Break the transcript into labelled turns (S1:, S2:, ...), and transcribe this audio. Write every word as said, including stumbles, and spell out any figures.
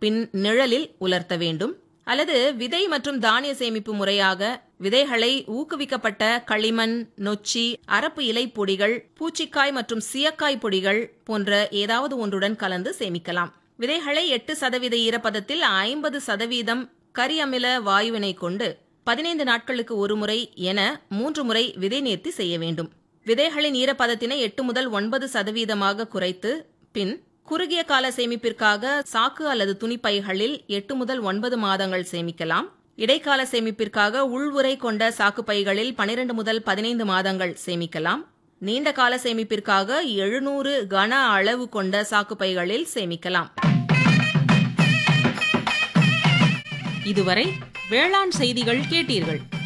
S1: பின் நிழலில் உலர்த்த வேண்டும். அல்லது விதை மற்றும் தானிய சேமிப்பு முறையாக விதைகளை ஊக்குவிக்கப்பட்ட களிமண், நொச்சி, அரப்பு இலை பொடிகள், பூச்சிக்காய் மற்றும் சியக்காய் பொடிகள் போன்ற ஏதாவது ஒன்றுடன் கலந்து சேமிக்கலாம். விதைகளை எட்டு சதவீத ஈரப்பதத்தில் ஐம்பது சதவீதம் கரி அமில வாயுவினை கொண்டு பதினைந்து நாட்களுக்கு ஒரு முறை என மூன்று முறை விதை நேர்த்தி செய்ய வேண்டும். விதைகளின் ஈரப்பதத்தினை எட்டு முதல் ஒன்பது சதவீதமாக குறைத்து பின் குறுகிய கால சேமிப்பிற்காக சாக்கு அல்லது துணிப்பைகளில் எட்டு முதல் ஒன்பது மாதங்கள் சேமிக்கலாம். இடைக்கால சேமிப்பிற்காக உள்வுறை கொண்ட சாக்கு பைகளில் பனிரெண்டு முதல் பதினைந்து மாதங்கள் சேமிக்கலாம். நீண்ட கால சேமிப்பிற்காக எழுநூறு கன அளவு கொண்ட சாக்கு பைகளில் சேமிக்கலாம்.
S2: இதுவரை வேளாண் செய்திகள் கேட்டீர்கள்.